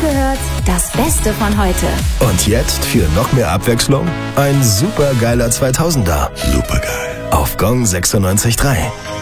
gehört, das Beste von heute. Und jetzt für noch mehr Abwechslung ein supergeiler 2000er. Supergeil. Auf Gong 96.3.